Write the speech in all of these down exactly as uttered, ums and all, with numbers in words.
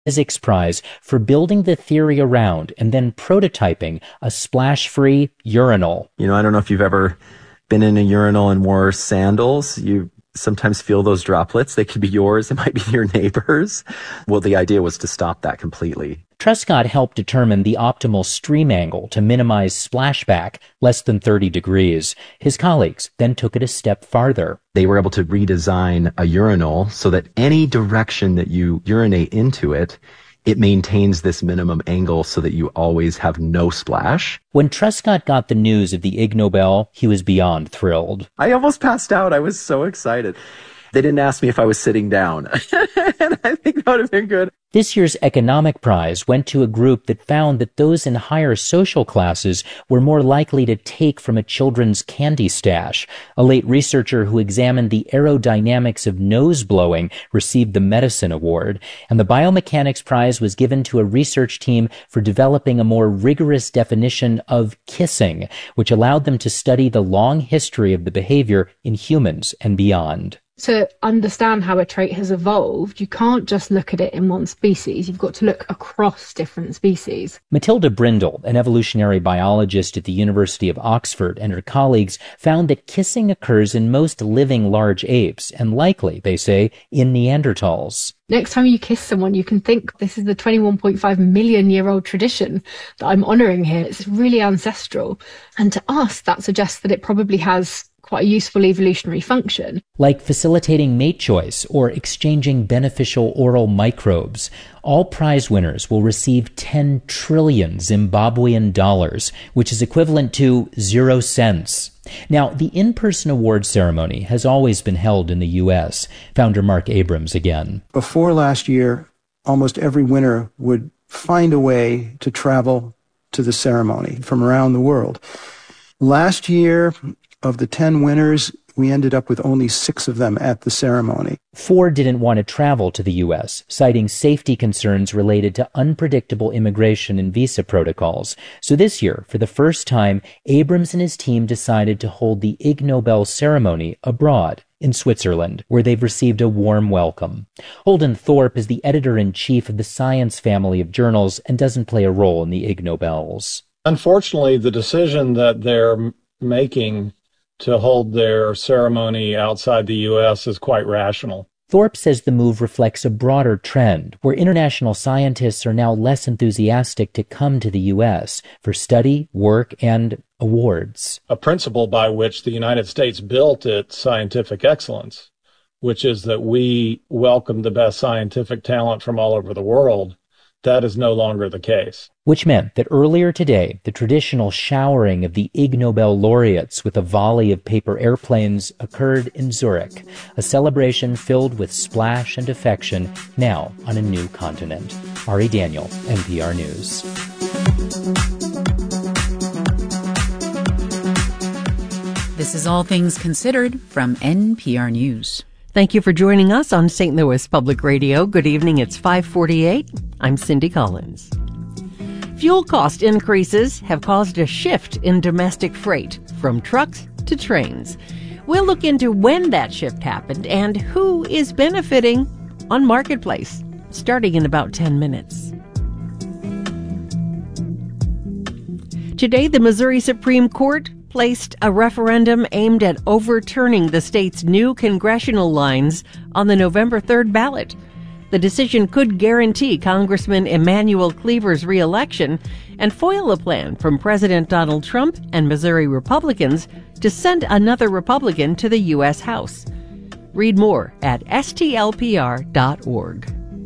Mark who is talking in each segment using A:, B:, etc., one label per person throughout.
A: Physics Prize for building the theory around and then prototyping a splash-free urinal.
B: You know, I don't know if you've ever been in a urinal and wore sandals. You sometimes feel those droplets. They could be yours. It might be your neighbor's. Well, the idea was to stop that completely.
A: Truscott helped determine the optimal stream angle to minimize splashback, less than thirty degrees. His colleagues then took it a step farther.
B: They were able to redesign a urinal so that any direction that you urinate into it, it maintains this minimum angle so that you always have no splash.
A: When Truscott got the news of the Ig Nobel, he was beyond thrilled.
B: I almost passed out. I was so excited. They didn't ask me if I was sitting down, and I think that would have been good.
A: This year's economic prize went to a group that found that those in higher social classes were more likely to take from a children's candy stash. A late researcher who examined the aerodynamics of nose blowing received the medicine award, and the biomechanics prize was given to a research team for developing a more rigorous definition of kissing, which allowed them to study the long history of the behavior in humans and beyond.
C: To understand how a trait has evolved, you can't just look at it in one species. You've got to look across different species.
A: Matilda Brindle, an evolutionary biologist at the University of Oxford, and her colleagues found that kissing occurs in most living large apes, and likely, they say, in Neanderthals.
C: Next time you kiss someone, you can think, this is the twenty-one point five million year old tradition that I'm honouring here. It's really ancestral. And to us, that suggests that it probably has quite a useful evolutionary function.
A: Like facilitating mate choice or exchanging beneficial oral microbes. All prize winners will receive ten trillion Zimbabwean dollars, which is equivalent to zero cents. Now, the in-person award ceremony has always been held in the U S. Founder Mark Abrams again.
D: Before last year, almost every winner would find a way to travel to the ceremony from around the world. Last year, of the ten winners, we ended up with only six of them at the ceremony.
A: Four didn't want to travel to the U S, citing safety concerns related to unpredictable immigration and visa protocols. So this year, for the first time, Abrams and his team decided to hold the Ig Nobel ceremony abroad, in Switzerland, where they've received a warm welcome. Holden Thorpe is the editor-in-chief of the Science family of journals and doesn't play a role in the Ig Nobels.
E: Unfortunately, the decision that they're making to hold their ceremony outside the U S is quite rational.
A: Thorpe says the move reflects a broader trend where international scientists are now less enthusiastic to come to the U S for study, work, and awards.
E: A principle by which the United States built its scientific excellence, which is that we welcome the best scientific talent from all over the world, that is no longer the case.
A: Which meant that earlier today, the traditional showering of the Ig Nobel laureates with a volley of paper airplanes occurred in Zurich, a celebration filled with splash and affection, now on a new continent. Ari Daniel, N P R News.
F: This is All Things Considered from N P R News.
G: Thank you for joining us on Saint Louis Public Radio. Good evening. It's five forty-eight. I'm Cindy Collins. Fuel cost increases have caused a shift in domestic freight from trucks to trains. We'll look into when that shift happened and who is benefiting on Marketplace, starting in about ten minutes. Today, the Missouri Supreme Court placed a referendum aimed at overturning the state's new congressional lines on the November third ballot. The decision could guarantee Congressman Emanuel Cleaver's reelection and foil a plan from President Donald Trump and Missouri Republicans to send another Republican to the U S House. Read more at S T L P R dot org.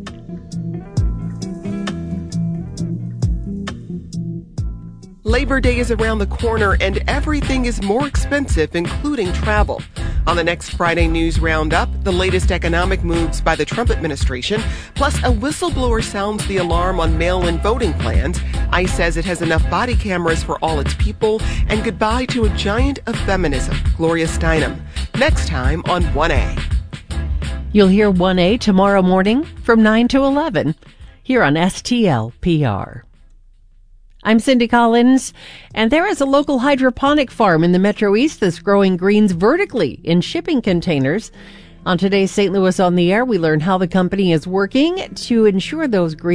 H: Labor Day is around the corner and everything is more expensive, including travel. On the next Friday News Roundup, the latest economic moves by the Trump administration, plus a whistleblower sounds the alarm on mail-in voting plans. ICE says it has enough body cameras for all its people, and goodbye to a giant of feminism, Gloria Steinem. Next time on one A.
G: You'll hear one A tomorrow morning from nine to eleven here on S T L P R. I'm Cindy Collins, and there is a local hydroponic farm in the Metro East that's growing greens vertically in shipping containers. On today's Saint Louis on the Air, we learn how the company is working to ensure those green